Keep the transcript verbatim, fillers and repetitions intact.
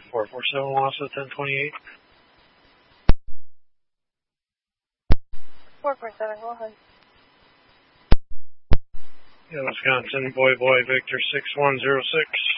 four four seven, Wausau, ten twenty-eight. four four seven, go ahead. Yeah, Wisconsin, boy, boy, Victor, six one zero six.